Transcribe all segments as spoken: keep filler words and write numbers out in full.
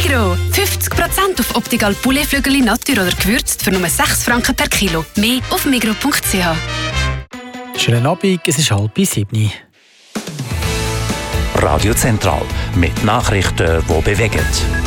Migros. fünfzig Prozent auf Optical Poulet-Flügel Natur oder gewürzt für nur sechs Franken per Kilo. Mehr auf migros punkt c h. Schönen Abend, es ist halb sieben. Radio Zentral mit Nachrichten, die bewegen.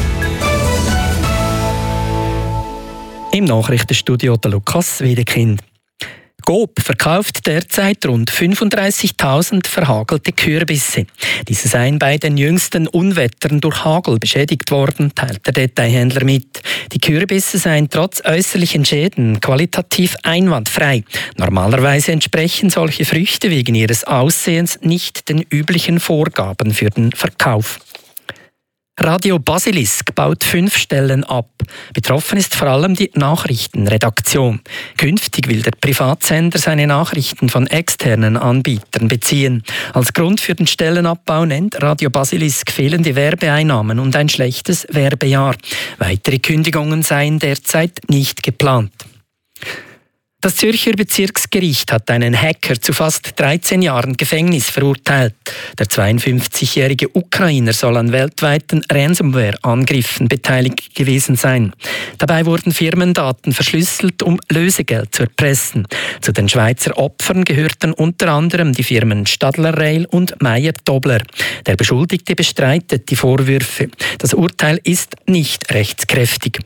Im Nachrichtenstudio der Lukas Wiedekind. Coop verkauft derzeit rund fünfunddreißigtausend verhagelte Kürbisse. Diese seien bei den jüngsten Unwettern durch Hagel beschädigt worden, teilt der Detailhändler mit. Die Kürbisse seien trotz äußerlichen Schäden qualitativ einwandfrei. Normalerweise entsprechen solche Früchte wegen ihres Aussehens nicht den üblichen Vorgaben für den Verkauf. Radio Basilisk baut fünf Stellen ab. Betroffen ist vor allem die Nachrichtenredaktion. Künftig will der Privatsender seine Nachrichten von externen Anbietern beziehen. Als Grund für den Stellenabbau nennt Radio Basilisk fehlende Werbeeinnahmen und ein schlechtes Werbejahr. Weitere Kündigungen seien derzeit nicht geplant. Das Zürcher Bezirksgericht hat einen Hacker zu fast dreizehn Jahren Gefängnis verurteilt. Der zweiundfünfzigjährige Ukrainer soll an weltweiten Ransomware-Angriffen beteiligt gewesen sein. Dabei wurden Firmendaten verschlüsselt, um Lösegeld zu erpressen. Zu den Schweizer Opfern gehörten unter anderem die Firmen Stadler Rail und Meyer Dobler. Der Beschuldigte bestreitet die Vorwürfe. Das Urteil ist nicht rechtskräftig.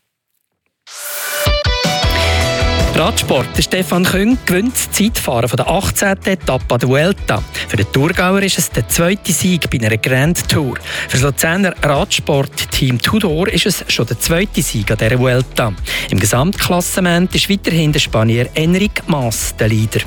Radsport. Stefan Küng gewinnt das Zeitfahren von der achtzehnten Etappe der Vuelta. Für den Thurgauer ist es der zweite Sieg bei einer Grand Tour. Für das Luzerner Radsport-Team Tudor ist es schon der zweite Sieg an dieser Vuelta. Im Gesamtklassement ist weiterhin der Spanier Enric Mas der Leader.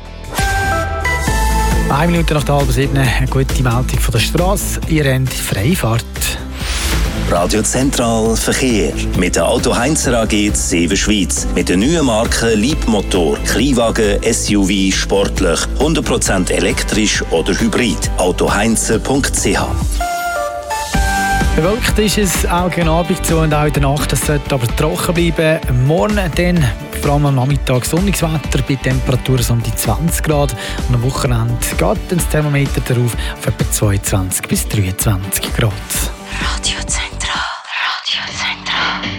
Eine Minute nach der halben sieben, eine gute Meldung von der Straße. Ihr habt Freifahrt. Radio Zentral Verkehr. Mit der Auto Heinzer A G Seven Schweiz. Mit den neuen Marken Leapmotor, Kleinwagen, S U V, sportlich, hundert Prozent elektrisch oder hybrid. auto heinzer punkt c h. Bewölkt ist es auch gegen Abend zu und auch in der Nacht. Es sollte aber trocken bleiben. Morgen dann, vor allem am Nachmittag, sonniges Wetter bei Temperaturen um die zwanzig Grad. Und am Wochenende geht das Thermometer darauf auf etwa zweiundzwanzig bis dreiundzwanzig Grad.